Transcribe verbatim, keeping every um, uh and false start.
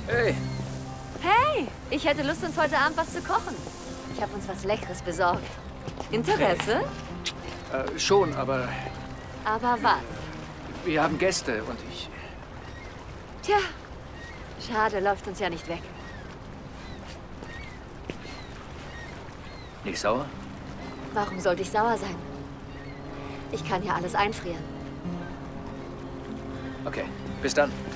Hey. Hey, ich hätte Lust, uns heute Abend was zu kochen. Ich habe uns was Leckeres besorgt. Interesse? Äh, schon, aber Aber was? wir haben Gäste und ich... Tja, schade, läuft uns ja nicht weg. Nicht sauer? Warum sollte ich sauer sein? Ich kann ja alles einfrieren. Okay, bis dann.